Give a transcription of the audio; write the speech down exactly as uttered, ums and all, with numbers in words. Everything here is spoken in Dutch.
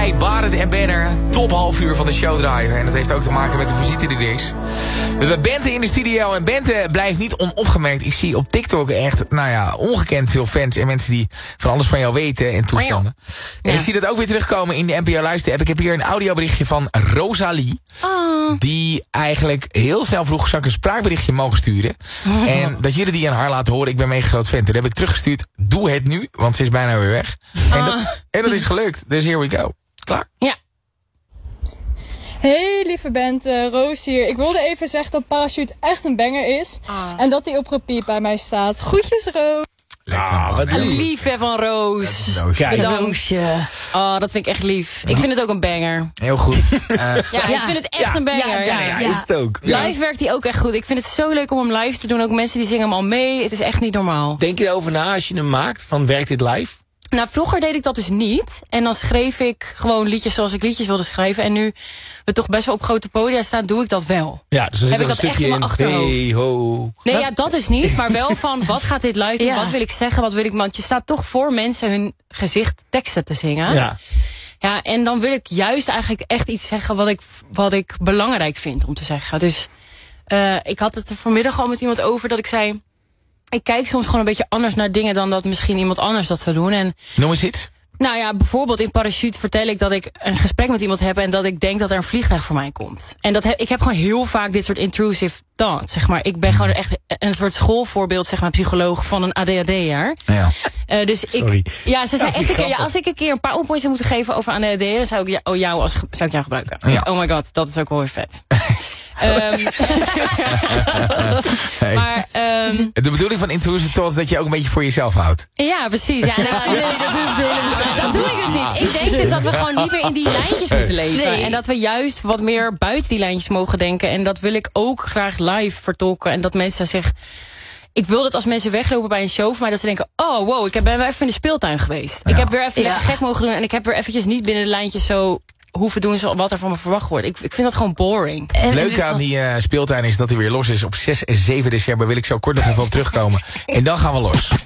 wij, Barend en Benner, top half uur van de show draaien. En dat heeft ook te maken met de visite die er is. We hebben Bente in de studio en Bente blijft niet onopgemerkt. Ik zie op TikTok echt, nou ja, ongekend veel fans en mensen die van alles van jou weten en toestanden. Ja. En ik zie dat ook weer terugkomen in de N P O Luister-app. Ik heb hier een audioberichtje van Rosalie. Oh. Die eigenlijk heel snel vroeg, zou ik een spraakberichtje mogen sturen? Oh. En dat jullie die aan haar laten horen, ik ben mega groot fan. Toen heb ik teruggestuurd, doe het nu, want ze is bijna weer weg. Oh. En, dat, en dat is gelukt, dus here we go. Klaar? Ja. Hey lieve Bente, Roos hier. Ik wilde even zeggen dat Parachute echt een banger is. Ah. En dat die op repeat bij mij staat. Groetjes Roos. Ah, wat lief hè van Roos. Roosje. Oh, dat vind ik echt lief. Ik vind het ook een banger. Heel goed. Uh, ja, ja, ik vind het echt ja, een banger. Ja, ja, ja, ja, is het ook. Live ja. werkt hij ook echt goed. Ik vind het zo leuk om hem live te doen. Ook mensen die zingen hem al mee. Het is echt niet normaal. Denk je erover na als je hem maakt? Van werkt dit live? Nou, vroeger deed ik dat dus niet. En dan schreef ik gewoon liedjes zoals ik liedjes wilde schrijven. En nu we toch best wel op grote podia staan, doe ik dat wel. Ja, dus dan zit heb er ik een dat stukje echt in mijn achterhoofd. Hey, ho. Nee, ja, dat is niet. Maar wel van, wat gaat dit luiden? Ja. Wat wil ik zeggen? Wat wil ik? Want je staat toch voor mensen hun gezicht teksten te zingen. Ja. Ja, en dan wil ik juist eigenlijk echt iets zeggen wat ik, wat ik belangrijk vind om te zeggen. Dus uh, ik had het er vanmiddag al met iemand over dat ik zei, ik kijk soms gewoon een beetje anders naar dingen dan dat misschien iemand anders dat zou doen. En noem eens iets. Nou ja, bijvoorbeeld in Parachute vertel ik dat ik een gesprek met iemand heb en dat ik denk dat er een vliegtuig voor mij komt. En dat heb, ik heb gewoon heel vaak dit soort intrusive thoughts, zeg maar. Ik ben gewoon echt een soort schoolvoorbeeld, zeg maar, psycholoog van een A D H D'er. Ja. Uh, dus Sorry. ik, ja, ze zei echt een keer, ja, als ik een keer een paar oppoints zou moeten geven over A D H D, dan zou ik jou, jou, als, zou ik jou gebruiken. Ja. Oh my god, dat is ook wel weer vet. um, hey. Maar um, de bedoeling van intrusive thoughts is dat je ook een beetje voor jezelf houdt. Ja, precies. Ja, nee, nee, dat, doe dat doe ik dus niet. Ik denk dus dat we gewoon niet meer in die lijntjes moeten leven. Nee. En dat we juist wat meer buiten die lijntjes mogen denken. En dat wil ik ook graag live vertolken. En dat mensen zich... Ik wil dat als mensen weglopen bij een show van mij, dat ze denken, oh wow, ik ben weer even in de speeltuin geweest. Ja. Ik heb weer even ja. gek mogen doen en ik heb weer eventjes niet binnen de lijntjes zo hoeven doen wat er van me verwacht wordt. Ik, ik vind dat gewoon boring. Het leuke aan die uh, speeltuin is dat hij weer los is op zes en zeven december. Wil ik zo kort nog even op terugkomen. En dan gaan we los.